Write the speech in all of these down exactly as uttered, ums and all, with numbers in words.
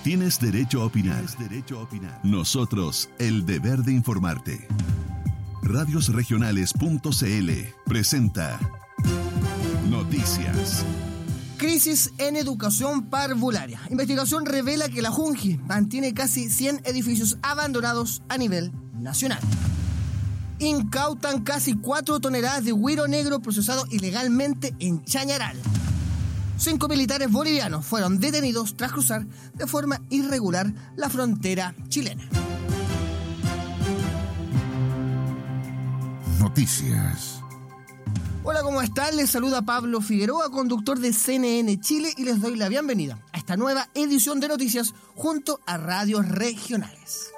Tienes derecho a opinar. Tienes derecho a opinar. Nosotros, el deber de informarte. radios regionales punto c l presenta Noticias. Crisis en educación parvularia. Investigación revela que la Junji mantiene casi cien edificios abandonados a nivel nacional. Incautan casi cuatro toneladas de güiro negro procesado ilegalmente en Chañaral. Cinco militares bolivianos fueron detenidos tras cruzar de forma irregular la frontera chilena. Noticias. Hola, ¿cómo están? Les saluda Pablo Figueroa, conductor de C N N Chile, y les doy la bienvenida a esta nueva edición de Noticias junto a radios regionales.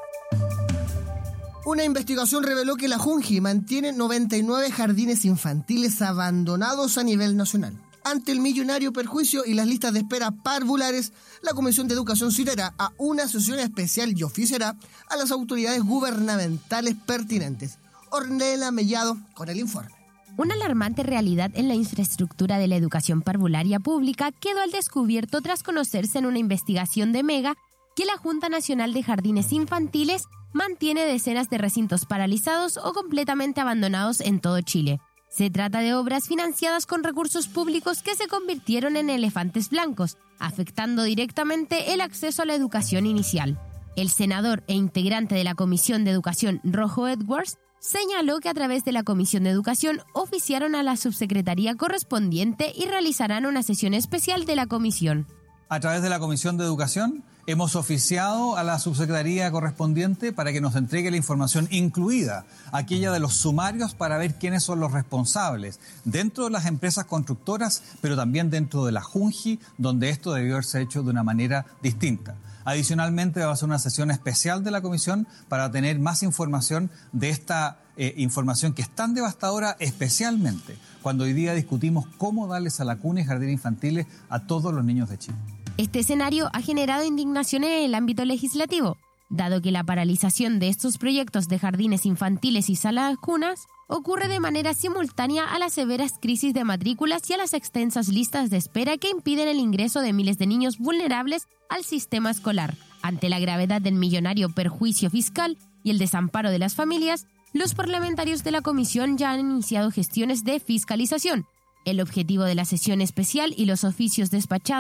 Una investigación reveló que la Junji mantiene noventa y nueve jardines infantiles abandonados a nivel nacional. Ante el millonario perjuicio y las listas de espera parvulares, la Comisión de Educación citará a una sesión especial y oficiará a las autoridades gubernamentales pertinentes. Ornella Mellado con el informe. Una alarmante realidad en la infraestructura de la educación parvularia pública quedó al descubierto tras conocerse en una investigación de Mega que la Junta Nacional de Jardines Infantiles mantiene decenas de recintos paralizados o completamente abandonados en todo Chile. Se trata de obras financiadas con recursos públicos que se convirtieron en elefantes blancos, afectando directamente el acceso a la educación inicial. El senador e integrante de la Comisión de Educación, Rojo Edwards, señaló que a través de la Comisión de Educación oficiaron a la subsecretaría correspondiente y realizarán una sesión especial de la comisión. A través de la Comisión de Educación hemos oficiado a la subsecretaría correspondiente para que nos entregue la información, incluida aquella de los sumarios, para ver quiénes son los responsables dentro de las empresas constructoras, pero también dentro de la Junji, donde esto debió haberse hecho de una manera distinta. Adicionalmente, va a ser una sesión especial de la comisión para tener más información de esta eh, información que es tan devastadora, especialmente cuando hoy día discutimos cómo darles a la cuna y jardines infantiles a todos los niños de Chile. Este escenario ha generado indignación en el ámbito legislativo, dado que la paralización de estos proyectos de jardines infantiles y salas cunas ocurre de manera simultánea a las severas crisis de matrículas y a las extensas listas de espera que impiden el ingreso de miles de niños vulnerables al sistema escolar. Ante la gravedad del millonario perjuicio fiscal y el desamparo de las familias, los parlamentarios de la comisión ya han iniciado gestiones de fiscalización. El objetivo de la sesión especial y los oficios despachados